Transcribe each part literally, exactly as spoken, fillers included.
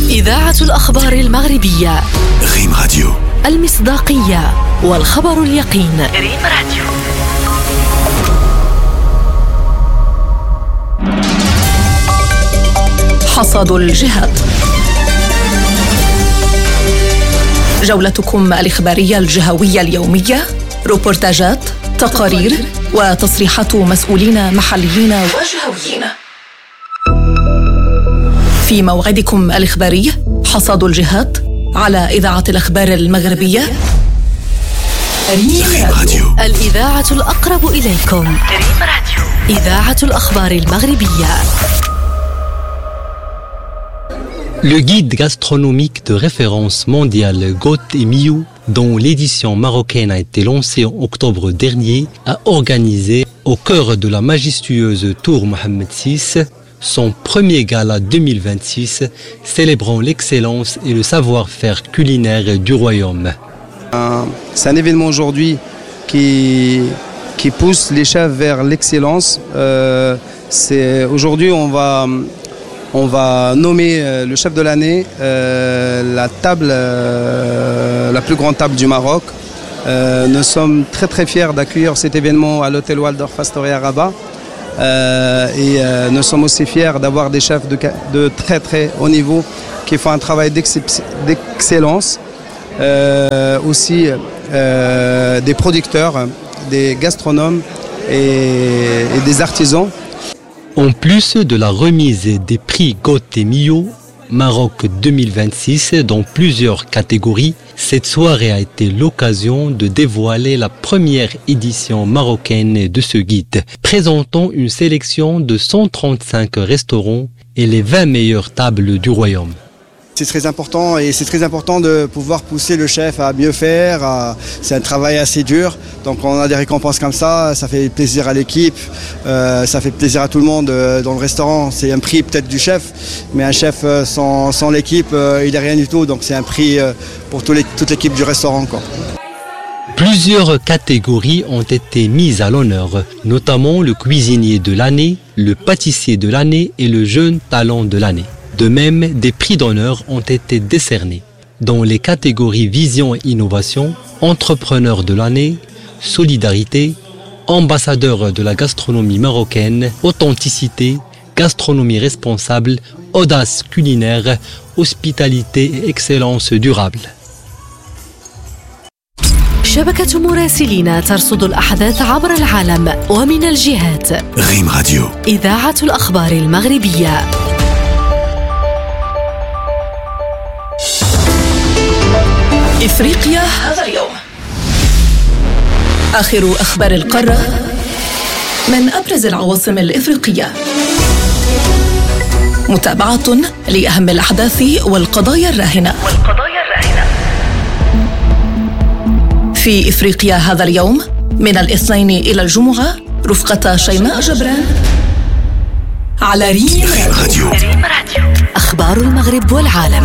إذاعة الأخبار المغربية. ريم راديو. المصداقية والخبر اليقين. ريم راديو. حصاد الجهات. جولتكم الإخبارية الجهوية اليومية، روبورتاجات، تقارير وتصريحات مسؤولين محليين وجهويين. في موعدكم الإخباري حصاد الجهات على إذاعة الأخبار المغربية. ريم راديو، الإذاعة الأقرب إليكم. ريم راديو، إذاعة الأخبار المغربية. Le guide gastronomique de référence mondiale Goût et Miou, dont l'édition marocaine a été lancée en octobre dernier, a organisé au cœur de la majestueuse Tour Mohammed six son premier gala deux mille vingt-six, célébrant l'excellence et le savoir-faire culinaire du royaume. C'est un événement aujourd'hui qui, qui pousse les chefs vers l'excellence. Euh, c'est, aujourd'hui, on va... On va nommer euh, le chef de l'année, euh, la table, euh, la plus grande table du Maroc. Euh, nous sommes très très fiers d'accueillir cet événement à l'hôtel Waldorf Astoria Rabat. Euh, et euh, nous sommes aussi fiers d'avoir des chefs de, de très très haut niveau qui font un travail d'excellence. Euh, aussi euh, des producteurs, des gastronomes et, et des artisans. En plus de la remise des prix Goût et Miou Maroc deux mille vingt-six dans plusieurs catégories, cette soirée a été l'occasion de dévoiler la première édition marocaine de ce guide, présentant une sélection de cent trente-cinq restaurants et les vingt meilleures tables du royaume. C'est très important et c'est très important de pouvoir pousser le chef à mieux faire. À... C'est un travail assez dur, donc on a des récompenses comme ça, ça fait plaisir à l'équipe, euh, ça fait plaisir à tout le monde euh, dans le restaurant. C'est un prix peut-être du chef, mais un chef euh, sans, sans l'équipe, euh, il n'est rien du tout, donc c'est un prix euh, pour tout les, toute l'équipe du restaurant, quoi. Plusieurs catégories ont été mises à l'honneur, notamment le cuisinier de l'année, le pâtissier de l'année et le jeune talent de l'année. De même, des prix d'honneur ont été décernés dans les catégories Vision et Innovation, Entrepreneur de l'année, Solidarité, Ambassadeur de la gastronomie marocaine, Authenticité, Gastronomie responsable, Audace culinaire, Hospitalité et Excellence durable. شبكة مراسلين ترصد الأحداث عبر العالم ومن الجهات. ريم راديو، إذاعة الأخبار المغربية. إفريقيا هذا اليوم. آخر أخبار القارة من أبرز العواصم الإفريقية. متابعة لأهم الأحداث والقضايا الراهنة. والقضايا الراهنة. في إفريقيا هذا اليوم من الاثنين إلى الجمعة رفقة شيماء جبران على ريم راديو. ريم راديو. أخبار المغرب والعالم.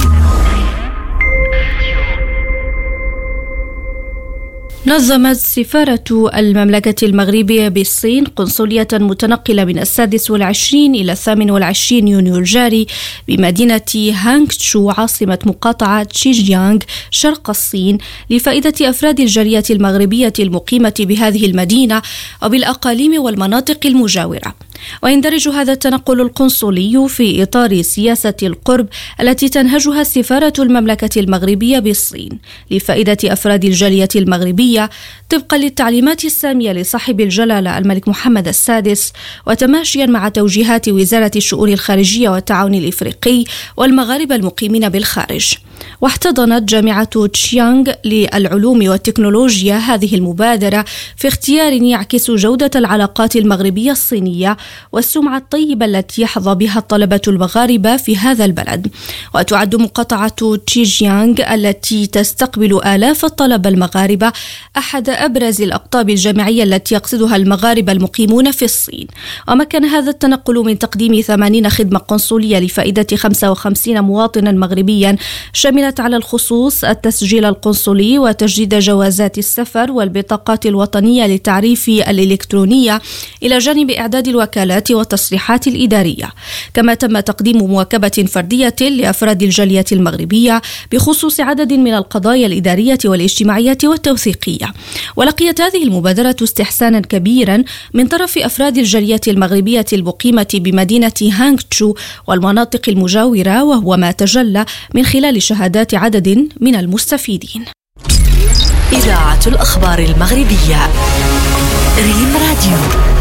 نظمت سفارة المملكة المغربية بالصين قنصلية متنقلة من السادس والعشرين إلى الثامن والعشرين يونيو الجاري بمدينة هانغتشو عاصمة مقاطعة شيجيانغ شرق الصين لفائدة أفراد الجالية المغربية المقيمة بهذه المدينة وبالأقاليم والمناطق المجاورة. ويندرج هذا التنقل القنصلي في إطار سياسة القرب التي تنهجها سفارة المملكة المغربية بالصين لفائدة أفراد الجالية المغربية طبقا للتعليمات السامية لصاحب الجلالة الملك محمد السادس وتماشيا مع توجيهات وزارة الشؤون الخارجية والتعاون الإفريقي والمغاربة المقيمين بالخارج. واحتضنت جامعة تشيانغ للعلوم والتكنولوجيا هذه المبادرة في اختيار يعكس جودة العلاقات المغربية الصينية والسمعة الطيبة التي يحظى بها الطلبة المغاربة في هذا البلد. وتعد مقاطعة تشيجيانغ التي تستقبل آلاف الطلبة المغاربة أحد أبرز الأقطاب الجامعية التي يقصدها المغاربة المقيمون في الصين. ومكن هذا التنقل من تقديم ثمانين خدمة قنصلية لفائدة خمسة وخمسين مواطنا مغربيا شملت على الخصوص التسجيل القنصلي وتجديد جوازات السفر والبطاقات الوطنية للتعريف الإلكترونية، إلى جانب إعداد الوكالات والتصريحات الإدارية. كما تم تقديم مواكبة فردية لأفراد الجالية المغربية بخصوص عدد من القضايا الإدارية والاجتماعية والتوثيقية. ولقيت هذه المبادرة استحسانا كبيرا من طرف أفراد الجالية المغربية المقيمة بمدينة هانغ تشو والمناطق المجاورة، وهو ما تجلى من خلال شهادات عدد من المستفيدين. إذاعة الأخبار المغربية، ريم راديو.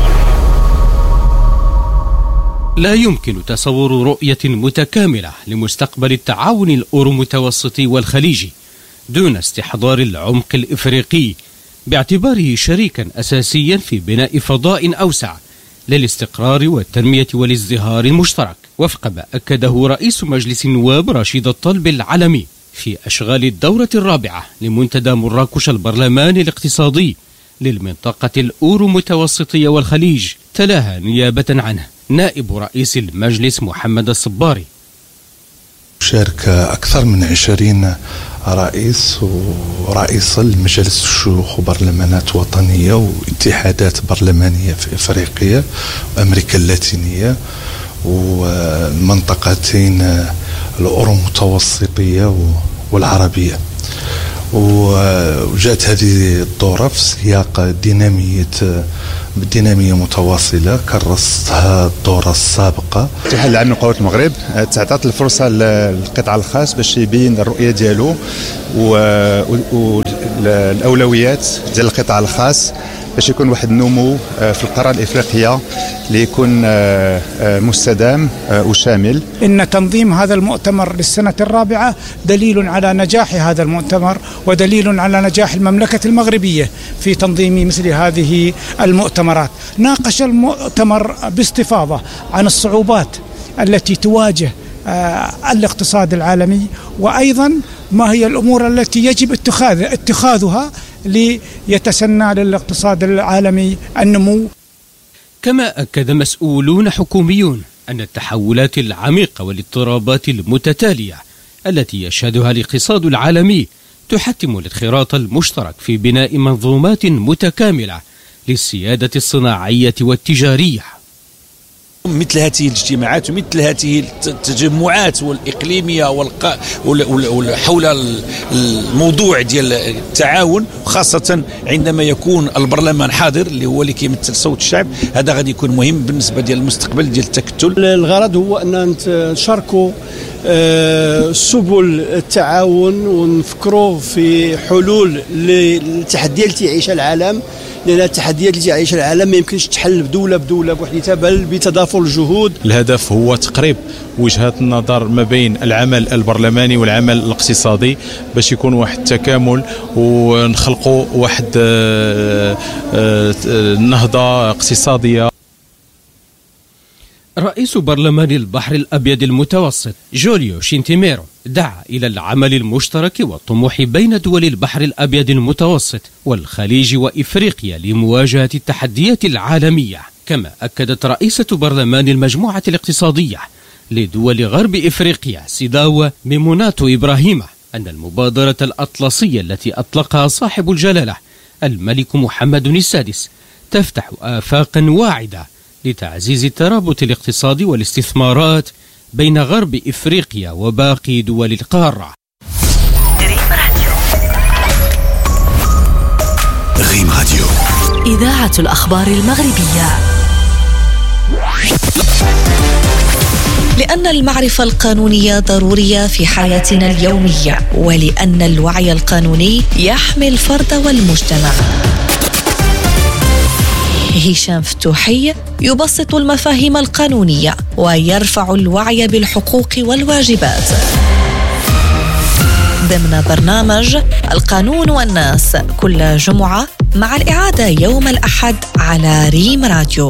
لا يمكن تصور رؤية متكاملة لمستقبل التعاون الأورو-متوسطي والخليجي دون استحضار العمق الإفريقي باعتباره شريكا أساسيا في بناء فضاء أوسع للاستقرار والتنمية والازدهار المشترك، وفق ما أكده رئيس مجلس النواب رشيد الطلب العلمي في أشغال الدورة الرابعة لمنتدى مراكش البرلمان الاقتصادي للمنطقة الأورو-متوسطية والخليج. تلاها نيابة عنه نائب رئيس المجلس محمد الصباري. شارك أكثر من عشرين رئيس ورئيس المجالس الشيوخ وبرلمانات وطنية واتحادات برلمانية في إفريقيا وأمريكا اللاتينية والمنطقتين الأورو-متوسطية والعربية. وجاءت هذه الدورة في سياق دينامية بدينامية متواصلة كرستها الدورة السابقة. الاتحاد العام لقوات المغرب تعطات الفرصة للقطاع الخاص باش يبين الرؤية ديالو والأولويات ديال القطاع الخاص باش يكون واحد النمو في القارة الإفريقية اللي يكون مستدام وشامل. إن تنظيم هذا المؤتمر للسنة الرابعة دليل على نجاح هذا المؤتمر ودليل على نجاح المملكة المغربية في تنظيم مثل هذه المؤتمرات. ناقش المؤتمر باستفاضة عن الصعوبات التي تواجه الاقتصاد العالمي، وأيضا ما هي الأمور التي يجب اتخاذ اتخاذها ليتسنى للاقتصاد العالمي النمو. كما أكد مسؤولون حكوميون أن التحولات العميقة والاضطرابات المتتالية التي يشهدها الاقتصاد العالمي تحتم الانخراط المشترك في بناء منظومات متكاملة للسيادة الصناعية والتجارية. مثل هذه الاجتماعات ومثل هذه التجمعات والإقليمية والق... حول الموضوع ديال التعاون، خاصة عندما يكون البرلمان حاضر اللي هو اللي كيمثل صوت الشعب، هذا غادي يكون مهم بالنسبة ديال المستقبل ديال التكتل. الغرض هو أن نشاركوا سبل التعاون ونفكروا في حلول للتحديات التي يعيشها العالم، لأن التحديات التي يعيشها العالم ما يمكنش تحل بدولة بدولة بوحدها، بل بتضافر الجهود. الهدف هو تقريب وجهات النظر ما بين العمل البرلماني والعمل الاقتصادي باش يكون واحد التكامل ونخلقوا واحد نهضة اقتصادية. رئيس برلمان البحر الأبيض المتوسط جوليو شينتيميرو دعا إلى العمل المشترك والطموح بين دول البحر الأبيض المتوسط والخليج وإفريقيا لمواجهة التحديات العالمية. كما أكدت رئيسة برلمان المجموعة الاقتصادية لدول غرب إفريقيا سيداوة ميموناتو إبراهيم أن المبادرة الأطلسية التي أطلقها صاحب الجلالة الملك محمد السادس تفتح آفاقا واعدة لتعزيز الترابط الاقتصادي والاستثمارات بين غرب إفريقيا وباقي دول القارة. ريم راديو، إذاعة الأخبار المغربية. لأن المعرفة القانونية ضرورية في حياتنا اليومية، ولأن الوعي القانوني يحمي الفرد والمجتمع. هشام فتوحي يبسط المفاهيم القانونية ويرفع الوعي بالحقوق والواجبات ضمن برنامج القانون والناس كل جمعة، مع الإعادة يوم الأحد على ريم راديو.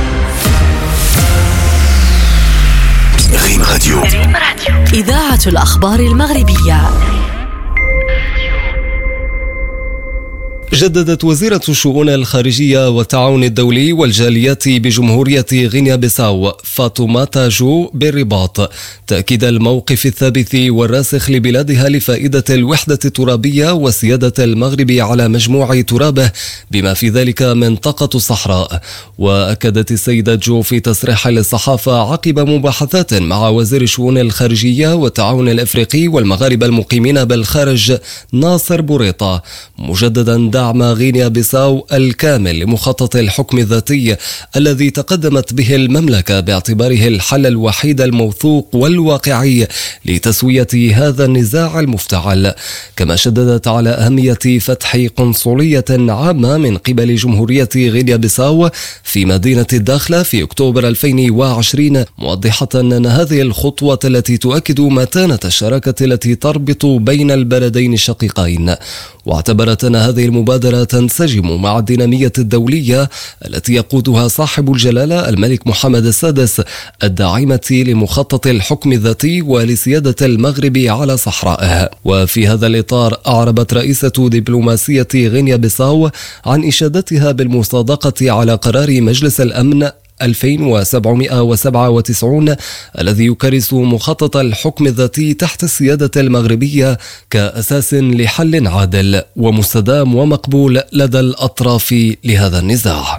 ريم راديو، إذاعة الأخبار المغربية. تجددت وزيرة الشؤون الخارجية والتعاون الدولي والجاليات بجمهورية غينيا بيساو فاطماتا جو بالرباط تأكيد الموقف الثابت والراسخ لبلادها لفائدة الوحدة الترابية وسيادة المغرب على مجموع ترابه بما في ذلك منطقة الصحراء. وأكدت السيدة جو في تصريح للصحافة عقب مباحثات مع وزير الشؤون الخارجية والتعاون الأفريقي والمغاربة المقيمين بالخارج ناصر بوريطة مجددا دعم غينيا بيساو الكامل لمخطط الحكم الذاتي الذي تقدمت به المملكة باعتباره الحل الوحيد الموثوق والواقعي لتسوية هذا النزاع المفتعل. كما شددت على أهمية فتح قنصلية عامة من قبل جمهورية غينيا بيساو في مدينة الداخلة في أكتوبر ألفين وعشرين، موضحة أن هذه الخطوة التي تؤكد متانة الشراكة التي تربط بين البلدين الشقيقين. واعتبرت أن هذه المبادرة تنسجم مع الدينامية الدولية التي يقودها صاحب الجلالة الملك محمد السادس الداعمة لمخطط الحكم الذاتي ولسيادة المغرب على صحرائه. وفي هذا الإطار أعربت رئيسة دبلوماسية غينيا بيساو عن إشادتها بالمصادقة على قرار مجلس الأمن ألفين وسبعمائة وسبعة وتسعين الذي يكرس مخطط الحكم الذاتي تحت السيادة المغربية كأساس لحل عادل ومستدام ومقبول لدى الأطراف لهذا النزاع.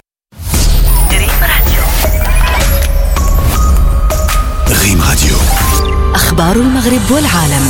غيم راديو أخبار المغرب والعالم.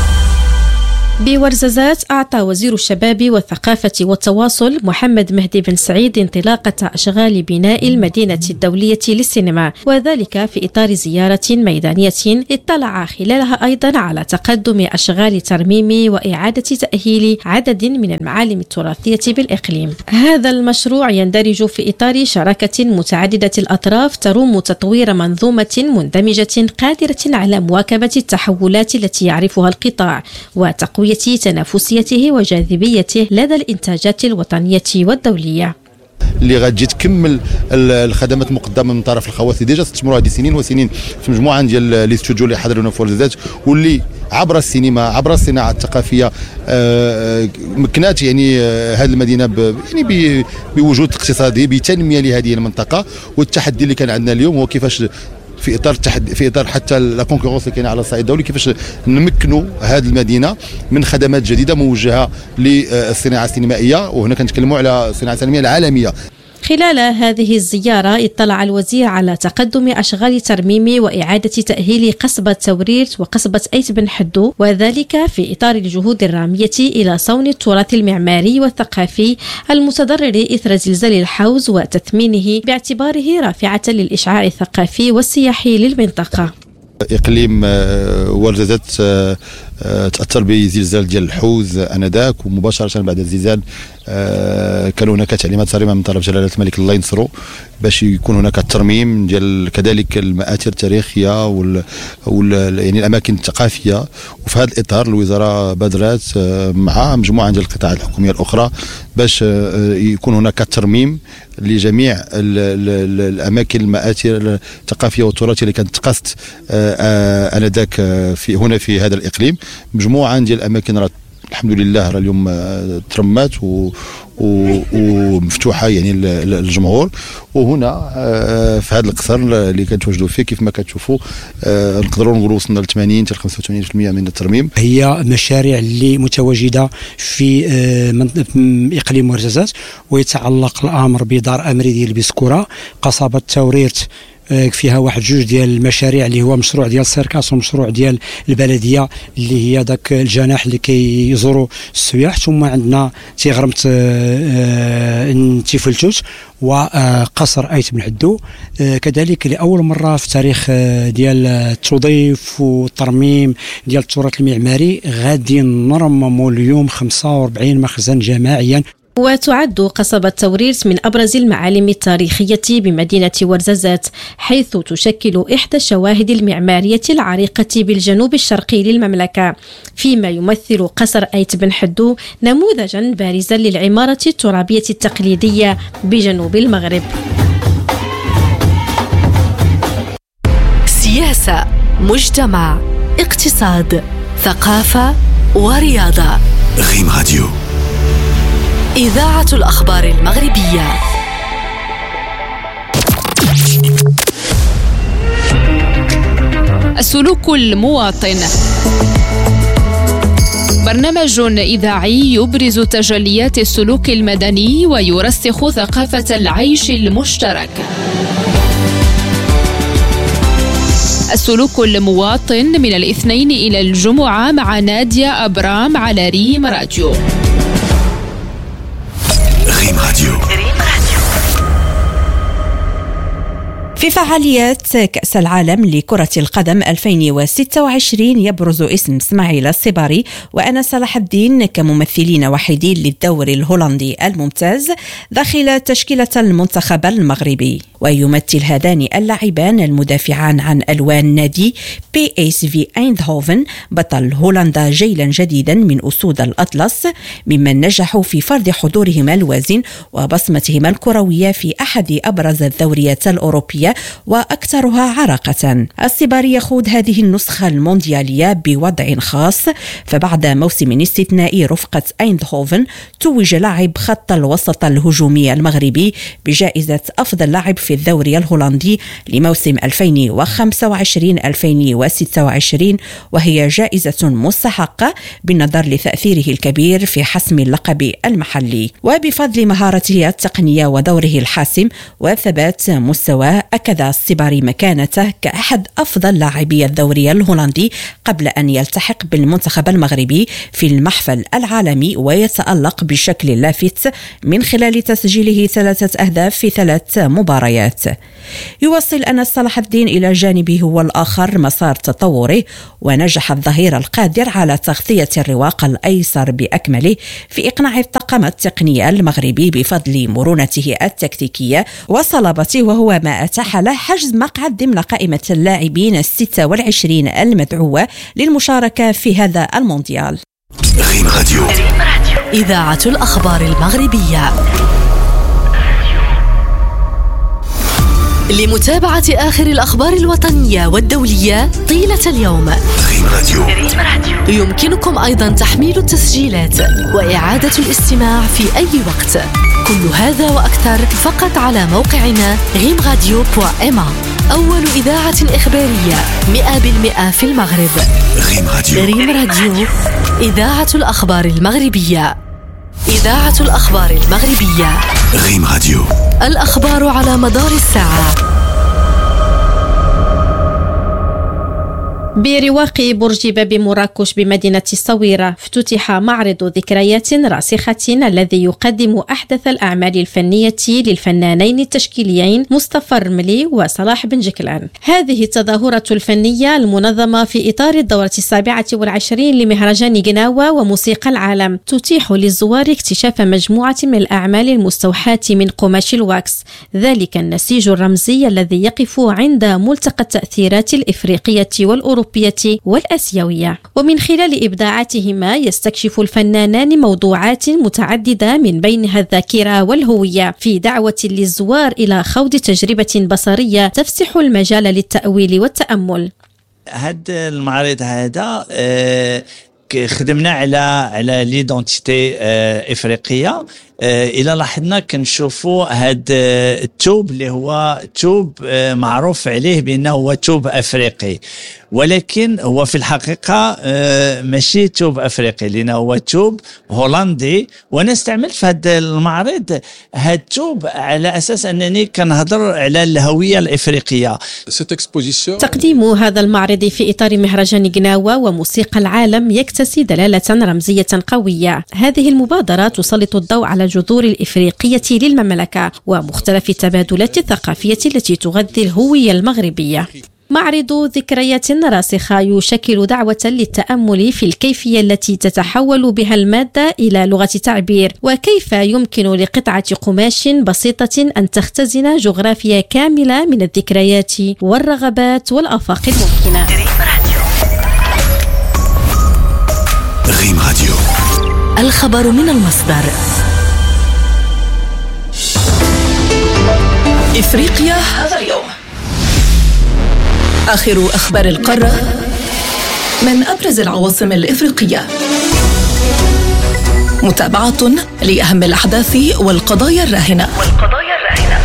بورزازات أعطى وزير الشباب والثقافة والتواصل محمد مهدي بن سعيد انطلاقة أشغال بناء المدينة الدولية للسينما، وذلك في إطار زيارة ميدانية اطلع خلالها أيضا على تقدم أشغال ترميم وإعادة تأهيل عدد من المعالم التراثية بالإقليم. هذا المشروع يندرج في إطار شراكة متعددة الأطراف تروم تطوير منظومة مندمجة قادرة على مواكبة التحولات التي يعرفها القطاع وتقوية تنافسيته وجاذبيته لدى الإنتاجات الوطنية والدولية. اللي غتجي تكمل الخدمات المقدمه من طرف الخواص اللي ديجا استثمروا هذه سنين وسنين في مجموعه ديال لي ستوديو اللي حضرونا في ورزازات، واللي عبر السينما عبر الصناعه الثقافيه مكنات يعني هذه المدينه يعني بوجود اقتصادي بتنميه لهذه المنطقه. والتحدي اللي كان عندنا اليوم هو كيفاش في اطار التحدي في اطار حتى لا كونكورونس اللي كاينه على الصعيد الدولي كيفاش نمكنوا هذه المدينه من خدمات جديده موجهه للصناعه السينمائيه، وهنا كنتكلموا على الصناعه السينمائيه العالميه. خلال هذه الزيارة اطلع الوزير على تقدم أشغال ترميم وإعادة تأهيل قصبة توريرت وقصبة أيت بن حدو، وذلك في إطار الجهود الرامية إلى صون التراث المعماري والثقافي المتضرر إثر زلزال الحوز وتثمينه باعتباره رافعة للإشعاع الثقافي والسياحي للمنطقة. إقليم ورزازات تأثر بزلزال ديال الحوز آنذاك، ومباشرة بعد الزلزال كان هناك تعليمات صارمة من طرف جلالة الملك الله ينصرو باش يكون هناك الترميم ديال كذلك المآثر التاريخية وال, وال يعني الأماكن الثقافية. وفي هذا الإطار الوزارة بادرات مع مجموعة ديال القطاعات الحكومية الأخرى باش يكون هناك ترميم لجميع ال ال الأماكن المآثر الثقافية والتراثية اللي كانت تقصت آنذاك في هنا في هذا الإقليم. مجموعة ديال الأماكن راه الحمد لله راه اليوم ترمات ومفتوحه يعني للجمهور. وهنا في هذا القصر اللي كنتواجدوا فيه كيف ما كتشوفوا نقدروا نقولوا وصلنا ل ثمانين حتى خمسة وثمانين بالمئة من الترميم. هي مشاريع اللي متواجده في اقليم ورزازات، ويتعلق الامر بدار امري ديال بسكوره، قصبه توريرت فيها واحد جوج ديال المشاريع اللي هو مشروع ديال السيركاس ومشروع ديال البلديه اللي هي داك الجناح اللي كيزوروا السياح. ثم عندنا تيغرمت تيفلتوت وقصر ايت بن حدو، كذلك لاول مره في تاريخ ديال التضيف والترميم ديال التراث المعماري غادي نرمموا اليوم خمسة وأربعين مخزن جماعيا. وتعد قصبة توريرت من أبرز المعالم التاريخية بمدينة ورزازات، حيث تشكل إحدى الشواهد المعمارية العريقة بالجنوب الشرقي للمملكة، فيما يمثل قصر أيت بن حدو نموذجا بارزا للعمارة الترابية التقليدية بجنوب المغرب. سياسة، مجتمع، اقتصاد، ثقافة ورياضة. غيم راديو. إذاعة الأخبار المغربية. السلوك المواطن، برنامج إذاعي يبرز تجليات السلوك المدني ويرسخ ثقافة العيش المشترك. السلوك المواطن من الاثنين إلى الجمعة مع نادية أبرام على ريم راديو. ريم راديو. في فعاليات كأس العالم لكرة القدم ألفين وستة وعشرين يبرز اسم إسماعيل الصباري وأنا صلاح الدين كممثلين وحيدين للدور الهولندي الممتاز داخل تشكيلة المنتخب المغربي. ويمثل هذان اللاعبان المدافعان عن ألوان نادي بي إس في أيندهوفن بطل هولندا جيلا جديدا من أسود الأطلس، ممن نجحوا في فرض حضورهما الوازن وبصمتهما الكروية في أحد أبرز الدوريات الأوروبية وأكثرها عراقة. الصباري يخوض هذه النسخة المونديالية بوضع خاص، فبعد موسم استثنائي رفقة أيندهوفن توج لاعب خط الوسط الهجومي المغربي بجائزة أفضل لاعب في الدوري الهولندي لموسم ألفين وخمسة وعشرين ألفين وستة وعشرين، وهي جائزة مستحقة بالنظر لتأثيره الكبير في حسم اللقب المحلي. وبفضل مهارته التقنية ودوره الحاسم وثبات مستواه أكد الصباري مكانته كأحد أفضل لاعبي الدوري الهولندي قبل أن يلتحق بالمنتخب المغربي في المحفل العالمي ويتألق بشكل لافت من خلال تسجيله ثلاثة أهداف في ثلاث مباريات. يوصل أنس صلاح الدين إلى جانبه هو الآخر مسار تطوره، ونجح الظهير القادر على تغطية الرواق الأيسر بأكمله في إقناع الطاقم التقني المغربي بفضل مرونته التكتيكية وصلابته، وهو ما أتاح له حجز مقعد ضمن قائمة اللاعبين الستة والعشرين المدعوة للمشاركة في هذا المونديال. ريم راديو. إذاعة الأخبار المغربية. لمتابعة آخر الأخبار الوطنية والدولية طيلة اليوم، ريم راديو. يمكنكم أيضا تحميل التسجيلات وإعادة الاستماع في أي وقت. كل هذا وأكثر فقط على موقعنا ريم راديو دوت إم. أول إذاعة إخبارية مئة بالمئة في المغرب. ريم راديو. ريم راديو. إذاعة الأخبار المغربية. إذاعة الأخبار المغربية. ريم راديو. الأخبار على مدار الساعة. برواق برج باب مراكش بمدينة الصويرة افتتح معرض ذكريات راسخة الذي يقدم أحدث الأعمال الفنية للفنانين التشكيليين مصطفى الرملي وصلاح بن جكلان. هذه التظاهرة الفنية المنظمة في إطار الدورة السابعة والعشرين لمهرجان جناوة وموسيقى العالم تتيح للزوار اكتشاف مجموعة من الأعمال المستوحاة من قماش الواكس، ذلك النسيج الرمزي الذي يقف عند ملتقى التأثيرات الإفريقية والأوروبية والآسيوية. ومن خلال إبداعاتهما يستكشف الفنانان موضوعات متعددة من بينها الذاكرة والهوية، في دعوة للزوار إلى خوض تجربة بصرية تفسح المجال للتأويل والتأمل. هذا المعرض هذا آه خدمنا على على ليدونتيتي آه افريقيه. آه الى لاحظنا كنشوفوا هذا الثوب اللي هو ثوب آه معروف عليه بانه هو ثوب افريقي، ولكن هو في الحقيقه آه ماشي ثوب افريقي لانه هو ثوب هولندي. وانا استعملت في هذا المعرض هذا الثوب على اساس انني كنهضر على الهويه الافريقيه. تقديم هذا المعرض في اطار مهرجان جناوة وموسيقى العالم يكتسي دلاله رمزيه قويه. هذه المبادره تسلط الضوء على الجذور الإفريقية للمملكة ومختلف التبادلات الثقافية التي تغذي الهوية المغربية. معرض ذكريات راسخة يشكل دعوة للتأمل في الكيفية التي تتحول بها المادة إلى لغة تعبير، وكيف يمكن لقطعة قماش بسيطة أن تختزن جغرافيا كاملة من الذكريات والرغبات والآفاق الممكنة. ريم راديو. الخبر من المصدر. إفريقيا هذا اليوم. آخر أخبار القارة من أبرز العواصم الإفريقية. متابعة لأهم الأحداث والقضايا الراهنة والقضايا الراهنة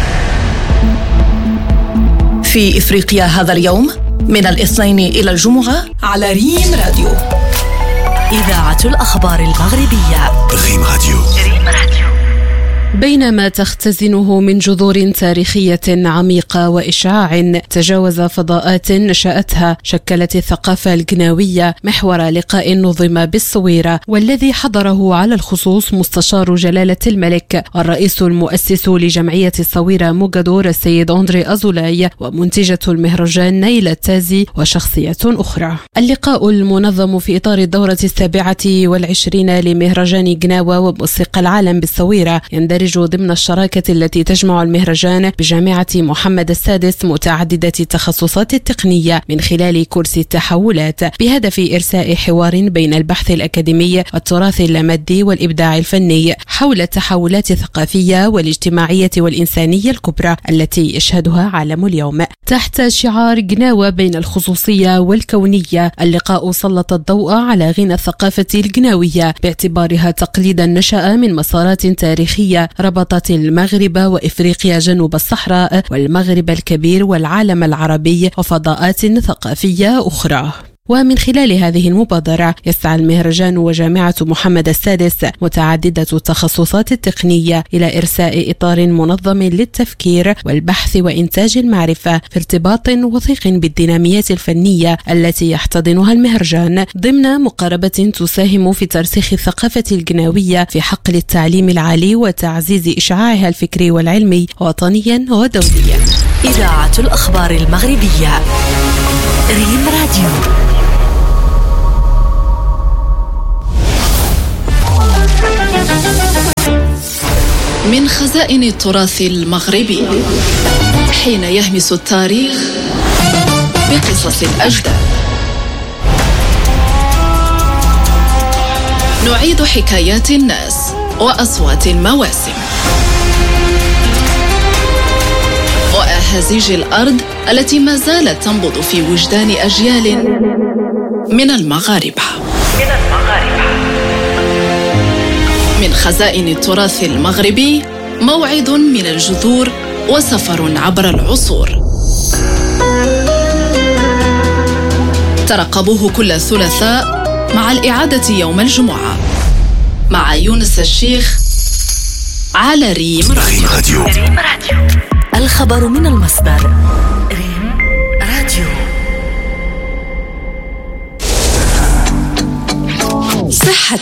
في إفريقيا هذا اليوم من الاثنين إلى الجمعة على ريم راديو. إذاعة الأخبار المغربية ريم راديو. ريم راديو. بينما تختزنه من جذور تاريخية عميقة وإشعاع تجاوز فضاءات نشأتها، شكلت الثقافة الجناوية محور لقاء نظم بالصويرة، والذي حضره على الخصوص مستشار جلالة الملك الرئيس المؤسس لجمعية الصويرة موغادور السيد أندري أزولاي ومنتجة المهرجان نيلة تازي وشخصية أخرى. اللقاء المنظم في إطار الدورة السابعة والعشرين لمهرجان جناوة وموسيقى العالم بالصويرة يندرج ضمن الشراكة التي تجمع المهرجان بجامعة محمد السادس متعددة التخصصات التقنية من خلال كورس التحولات، بهدف إرساء حوار بين البحث الأكاديمي والتراث اللامادي والإبداع الفني حول التحولات الثقافية والاجتماعية والإنسانية الكبرى التي يشهدها عالم اليوم. تحت شعار جناوة بين الخصوصية والكونية، اللقاء سلط الضوء على غنى الثقافة الجناوية باعتبارها تقليدا نشأ من مسارات تاريخية ربطت المغرب وإفريقيا جنوب الصحراء والمغرب الكبير والعالم العربي وفضاءات ثقافية أخرى. ومن خلال هذه المبادرة يسعى المهرجان وجامعة محمد السادس متعددة التخصصات التقنية إلى إرساء إطار منظم للتفكير والبحث وإنتاج المعرفة في ارتباط وثيق بالديناميات الفنية التي يحتضنها المهرجان، ضمن مقاربة تساهم في ترسيخ الثقافة الجناوية في حقل التعليم العالي وتعزيز إشعاعها الفكري والعلمي وطنيا ودوليا. إذاعة الأخبار المغربية ريم راديو. من خزائن التراث المغربي، حين يهمس التاريخ بقصص الأجداد، نعيد حكايات الناس وأصوات المواسم وأهازيج الأرض التي ما زالت تنبض في وجدان أجيال من المغاربة. من المغاربة من خزائن التراث المغربي، موعد من الجذور وسفر عبر العصور. ترقبوه كل ثلاثاء مع الإعادة يوم الجمعة مع يونس الشيخ على ريم راديو. ريم راديو. الخبر من المصدر. ريم راديو. صحتك،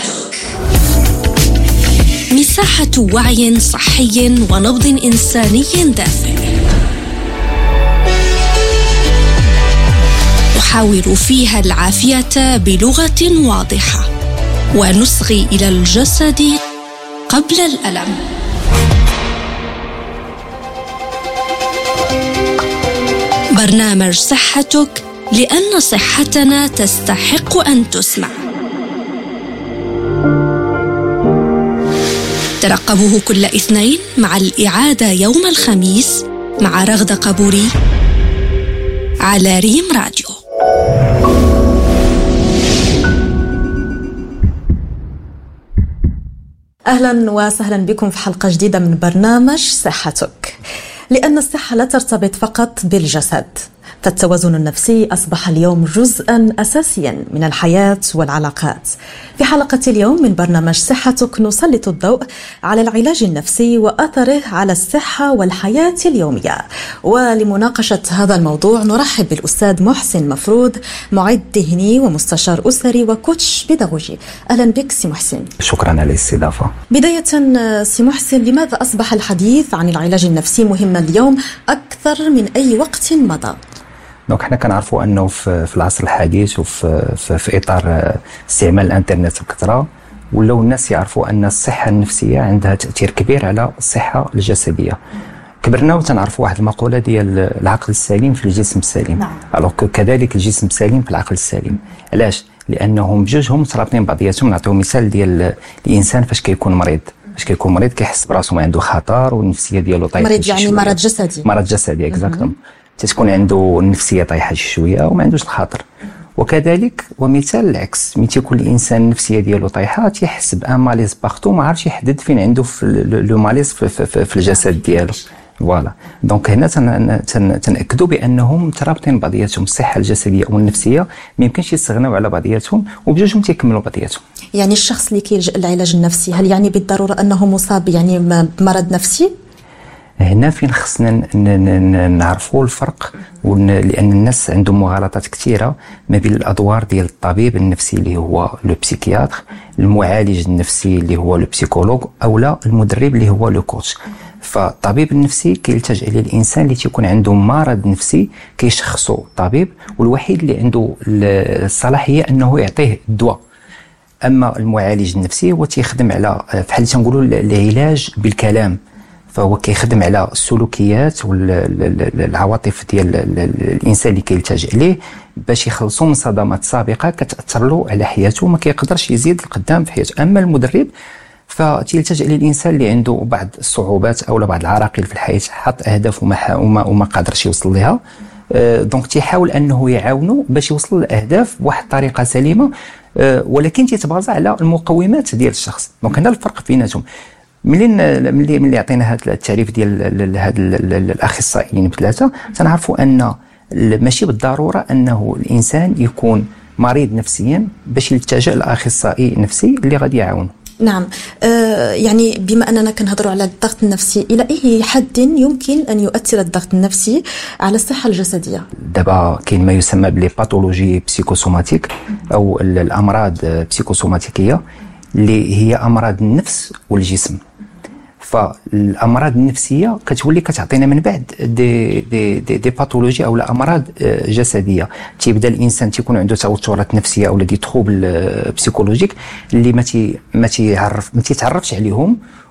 مساحة وعي صحي ونبض إنساني دافئ، نحاور فيها العافية بلغة واضحة ونصغي إلى الجسد قبل الألم. برنامج صحتك، لأن صحتنا تستحق أن تسمع. ترقبوه كل اثنين مع الإعادة يوم الخميس مع رغدة قبوري على ريم راديو. أهلا وسهلا بكم في حلقة جديدة من برنامج صحتك. لأن الصحة لا ترتبط فقط بالجسد، فالتوازن النفسي أصبح اليوم جزءا أساسيا من الحياة والعلاقات. في حلقة اليوم من برنامج صحتك نسلط الضوء على العلاج النفسي وأثره على الصحة والحياة اليومية. ولمناقشة هذا الموضوع نرحب بالأستاذ محسن مفروض، معد ذهني ومستشار أسري وكوتش بيداغوجي. أهلا بك سي محسن. شكرا على الاستضافة. بداية سي محسن، لماذا أصبح الحديث عن العلاج النفسي مهما اليوم أكثر من أي وقت مضى؟ دونك حنا كنعرفوا انه في, في العصر الحديث وفي في, في اطار استعمال الانترنت بكثره، ولاو الناس يعرفوا ان الصحه النفسيه عندها تاثير كبير على الصحه الجسديه. كبرنا وتنعرفوا واحد المقوله ديال العقل السليم في الجسم السليم. نعم. الوغ كذلك الجسم السليم في العقل السليم. علاش؟ لانهم بجوجهم مترابطين بعضياتهم. نعطيو مثال ديال الانسان فاش كيكون مريض، فاش كيكون مريض كيحس براسو ما عنده خطر والنفسيه ديالو طايحه. مريض يعني مرض جسدي. مرض جسدي اكزاكتوم. تتكون عنده النفسيه طايحه شي شويه وما عندوش الخاطر. وكذلك ومثال العكس ملي تيكون الانسان النفسيه ديالو طايحه تيحس بان ماليز باغتو ما عارفش يحدد فين عنده في لو ماليز في, في, في, في الجسد ديالو. فوالا دونك هنا تنأكدوا بانهم مترابطين بعضياتهم، الصحه الجسديه والنفسيه ما يمكنش يستغناو على بعضياتهم وبجوجهم تيكملوا بعضياتهم. يعني الشخص اللي كيلجأ للعلاج النفسي هل يعني بالضروره انه مصاب يعني بمرض نفسي؟ هنا فين خصنا نعرفوا الفرق، لان الناس عندهم مغالطات كثيره ما بين الادوار ديال الطبيب النفسي اللي هو لو بسيكياتر، المعالج النفسي اللي هو لو بسيكولوج، او لا المدرب اللي هو لو كوتش. فالطبيب النفسي كيلتجئ للانسان اللي تيكون عنده مرض نفسي كيشخصو الطبيب، والوحيد اللي عنده الصلاحيه انه يعطيه الدواء. اما المعالج النفسي هو تيخدم على بحال تنقولوا العلاج بالكلام، فهو كيخدم على السلوكيات والعواطف ديال الانسان اللي كيلتجئ ليه باش يخلصوا من صدمات سابقه كتاثر له على حياته وما كيقدرش يزيد القدام في حياته. اما المدرب فتيلتجئ للانسان اللي عنده بعض الصعوبات او بعض العراقيل في الحياه، حط اهداف وما وما, وما قادرش يوصل لها، دونك تيحاول انه يعاونو باش يوصل للاهداف بواحد الطريقه سليمه، ولكن تيتبازا على المقومات ديال الشخص. دونك هنا الفرق بيناتهم. ملي ملي ملي عطينا هذا التعريف ديال هاد الاخصائيين بثلاثه تنعرفوا ان ماشي بالضروره انه الانسان يكون مريض نفسيا باش يلتجئ لاخصائي نفسي اللي غادي يعاونه. نعم، آه يعني بما أننا كنهضروا على الضغط النفسي، إلى أي حد يمكن أن يؤثر الضغط النفسي على الصحة الجسدية؟ دابا كاين ما يسمى بلي باثولوجي بسيكوسوماتيك أو الأمراض بسيكوسوماتيكية اللي هي أمراض النفس والجسم. فالامراض النفسيه كتولي كتعطينا من بعد دي دي دي, دي باثولوجي او امراض جسديه. تيبدا الانسان تيكون عنده توترات نفسيه او دي تروبل بسيكولوجيك اللي ما تي ما تيعرف ما تيتعرفش عليهم